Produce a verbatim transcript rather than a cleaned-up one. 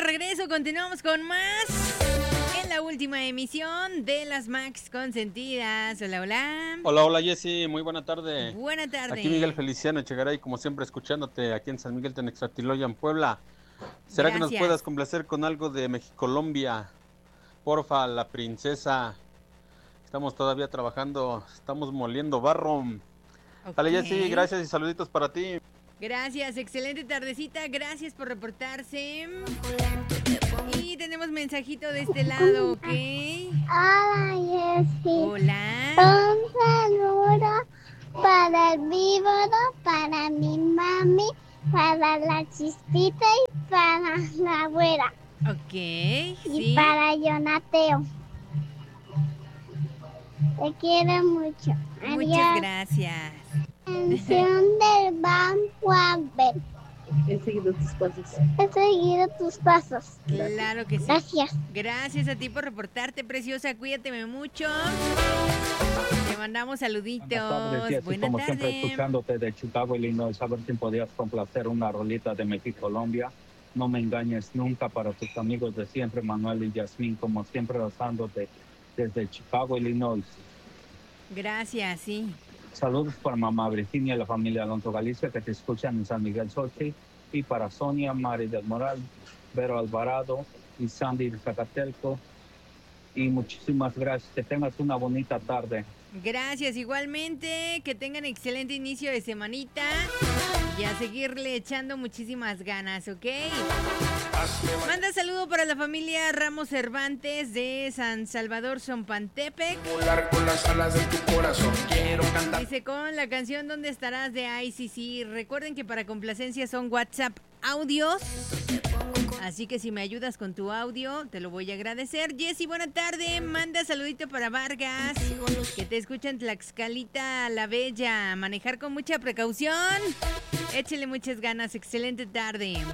regreso, continuamos con más en la última emisión de las Max Consentidas. Hola, hola. Hola, hola Jessy, muy buena tarde. Buena tarde. Aquí Miguel Feliciano Echegaray, como siempre escuchándote aquí en San Miguel Tenextratiloya, en Puebla. ¿Será Gracias. que nos puedas complacer con algo de Mexicolombia? Porfa, la princesa. Estamos todavía trabajando, estamos moliendo barro. Dale Okay. Jessy, gracias y saluditos para ti. Gracias, excelente tardecita, gracias por reportarse. Y tenemos mensajito de este lado, ¿ok? Hola, Jessy. Hola. Un saludo para el víboro, para mi mami, para la chispita y para la abuela. Ok, y sí. para Jonateo. Te quiero mucho. Muchas Adiós. gracias. Canción del Banco Abel. He seguido tus pasos. He seguido tus pasos. Claro que sí. Gracias. Gracias a ti por reportarte, preciosa. Cuídate mucho. Te mandamos saluditos. Buenas tardes, Jessy, Buenas como tardes. siempre escuchándote de Chicago, Illinois, a ver si podías complacer una rolita de Mexicolombia. No me engañes nunca, para tus amigos de siempre, Manuel y Yasmín, como siempre rozándote desde Chicago, Illinois. Gracias, sí. Saludos para mamá Virginia y la familia Alonso Galicia que te escuchan en San Miguel Xochitl, y para Sonia, Mari del Moral, Vero Alvarado y Sandy de Zacatelco. Y muchísimas gracias, que tengas una bonita tarde. Gracias, igualmente, que tengan excelente inicio de semanita y a seguirle echando muchísimas ganas, ¿ok? Manda saludo para la familia Ramos Cervantes de San Salvador, Zompantepec. Volar con las alas de tu corazón, quiero cantar. Dice con la canción ¿Dónde estarás? De I C C. Recuerden que para complacencia son WhatsApp audios. Así que si me ayudas con tu audio, te lo voy a agradecer. Jessy, buena tarde. Manda saludito para Vargas, que te escucha en Tlaxcalita la Bella. Manejar con mucha precaución. Échele muchas ganas. Excelente tarde.